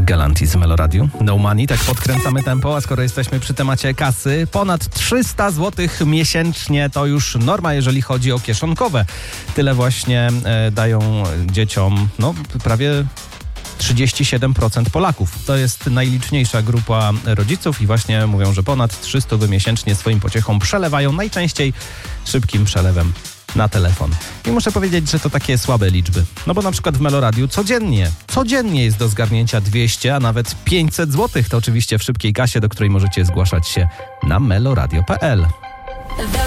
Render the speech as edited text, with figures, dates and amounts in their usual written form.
Galantis w Meloradiu. No money, tak podkręcamy tempo, a skoro jesteśmy przy temacie kasy, ponad 300 zł miesięcznie to już norma, jeżeli chodzi o kieszonkowe. Tyle właśnie dają dzieciom, prawie 37% Polaków. To jest najliczniejsza grupa rodziców i właśnie mówią, że ponad 300 miesięcznie swoim pociechom przelewają, najczęściej szybkim przelewem na telefon. I muszę powiedzieć, że to takie słabe liczby. No bo na przykład w Meloradiu codziennie jest do zgarnięcia 200, a nawet 500 zł. To oczywiście w szybkiej kasie, do której możecie zgłaszać się na meloradio.pl.